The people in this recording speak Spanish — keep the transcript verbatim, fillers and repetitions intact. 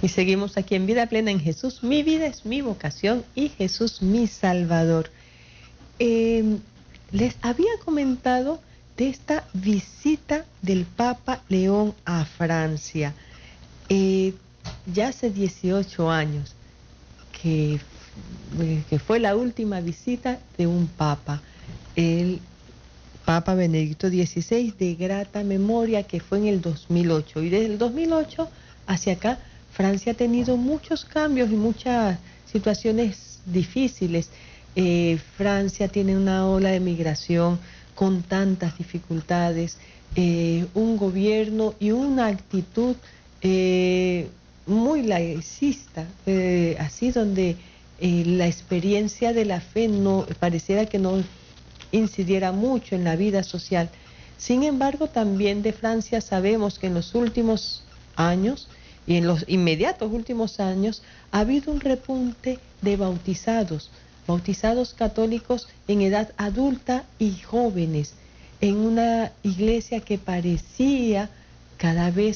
Y seguimos aquí en Vida Plena en Jesús. Mi vida es mi vocación y Jesús mi Salvador. Eh, les había comentado de esta visita del Papa León a Francia. Eh, ya hace dieciocho años que, que fue la última visita de un Papa. El Papa Benedicto dieciséis, de grata memoria, que fue en el dos mil ocho. Y desde el dos mil ocho hacia acá, Francia ha tenido muchos cambios y muchas situaciones difíciles. Eh, Francia tiene una ola de migración con tantas dificultades, eh, un gobierno y una actitud eh, muy laicista, eh, así donde eh, la experiencia de la fe no pareciera que no incidiera mucho en la vida social. Sin embargo, también de Francia sabemos que en los últimos años y en los inmediatos últimos años ha habido un repunte de bautizados, bautizados católicos en edad adulta y jóvenes, en una iglesia que parecía cada vez